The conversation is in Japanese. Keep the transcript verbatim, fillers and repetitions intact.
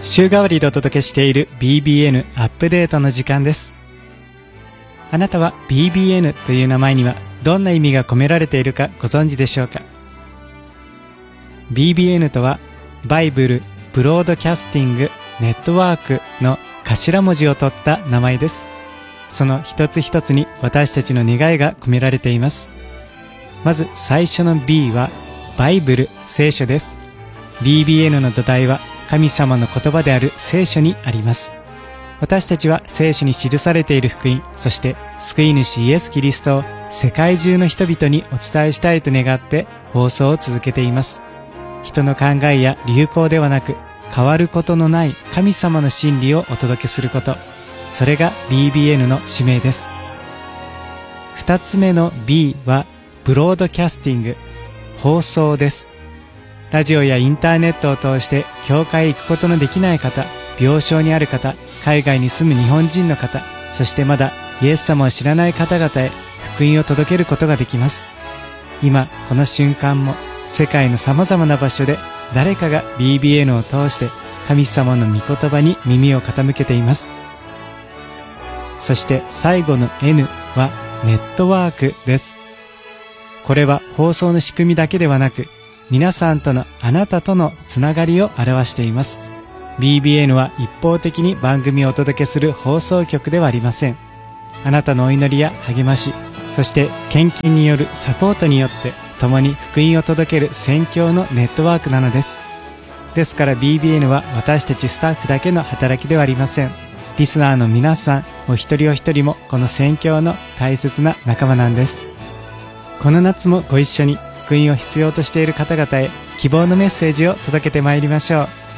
週替わりでお届けしている ビービーエヌ アップデートの時間です。あなたは ビービーエヌ という名前にはどんな意味が込められているかご存知でしょうか。 ビービーエヌ とはバイブル・ブロードキャスティング・ネットワークの頭文字を取った名前です。その一つ一つに私たちの願いが込められています。まず最初の B はバイブル、聖書です。 ビービーエヌ の土台は神様の言葉である聖書にあります。私たちは聖書に記されている福音、そして救い主イエス・キリストを世界中の人々にお伝えしたいと願って放送を続けています。人の考えや流行ではなく、変わることのない神様の真理をお届けすること、それが ビービーエヌ の使命です。二つ目の B はブロードキャスティング、放送です。ラジオやインターネットを通して教会へ行くことのできない方、病床にある方、海外に住む日本人の方、そしてまだイエス様を知らない方々へ福音を届けることができます。今この瞬間も世界のさまざまな場所で誰かが ビービーエヌ を通して神様の御言葉に耳を傾けています。そして最後の N はネットワークです。これは放送の仕組みだけではなく、皆さんとのあなたとのつながりを表しています。 ビービーエヌ は一方的に番組をお届けする放送局ではありません。あなたのお祈りや励まし、そして献金によるサポートによって共に福音を届ける宣教のネットワークなのです。ですから ビービーエヌ は私たちスタッフだけの働きではありません。リスナーの皆さんお一人お一人もこの宣教の大切な仲間なんです。この夏もご一緒に福音を必要としている方々へ希望のメッセージを届けてまいりましょう。